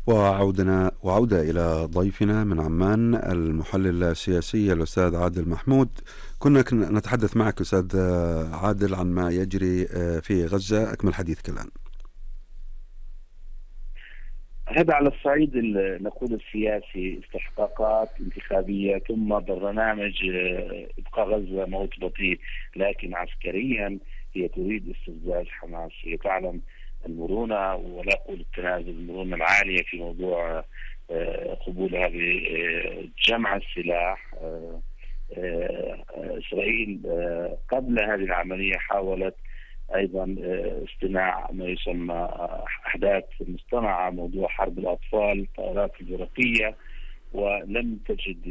وعودة إلى ضيفنا من عمان المحلل السياسي الأستاذ عادل محمود. كنا نتحدث معك أستاذ عادل عن ما يجري في غزة. أكمل حديثك الآن. هذا على الصعيد نقول السياسي، استحقاقات انتخابية ثم برنامج إبقاء غزة موت بطيء، لكن عسكريا هي تريد استفزاز حماس. هي تعلم المرونة ولا أقول التنازل، المرونة العالية في موضوع قبولها بجمع السلاح. إسرائيل قبل هذه العملية حاولت أيضا اصطناع ما يسمى أحداث مصطنعة، موضوع حرب الأطفال، الطائرات الورقية، ولم تجد